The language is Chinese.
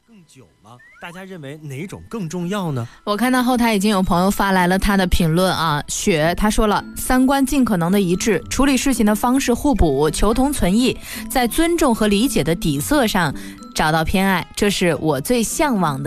更久吗？大家认为哪种更重要呢？ 我看到后台已经有朋友发来了他的评论啊，雪他说了，三观尽可能的一致，处理事情的方式互补，求同存异，在尊重和理解的底色上找到偏爱，这是我最向往的